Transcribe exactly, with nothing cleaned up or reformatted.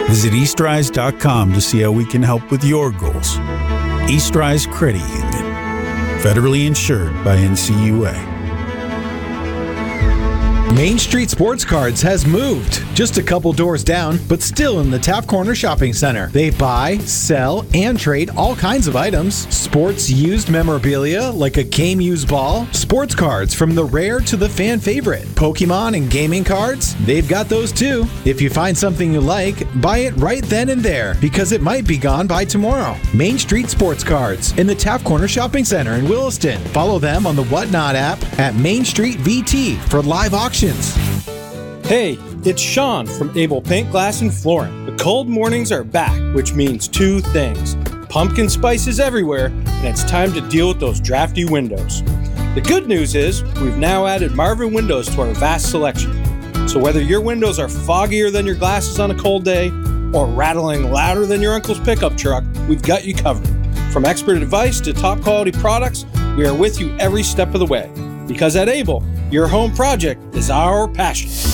Visit eastrise dot com to see how we can help with your goals. Eastrise Credit Union. Federally insured by N C U A. Main Street Sports Cards has moved. Just a couple doors down, but still in the Taft Corner Shopping Center. They buy, sell, and trade all kinds of items. Sports used memorabilia like a game used ball. Sports cards from the rare to the fan favorite. Pokemon and gaming cards, they've got those too. If you find something you like, buy it right then and there because it might be gone by tomorrow. Main Street Sports Cards in the Taft Corner Shopping Center in Williston. Follow them on the Whatnot app at Main Street V T for live auctions. Hey, it's Sean from Able Paint, Glass, and Flooring. The cold mornings are back, which means two things. Pumpkin spices everywhere, and it's time to deal with those drafty windows. The good news is we've now added Marvin Windows to our vast selection. So whether your windows are foggier than your glasses on a cold day or rattling louder than your uncle's pickup truck, we've got you covered. From expert advice to top quality products, we are with you every step of the way. Because at Able, your home project is our passion.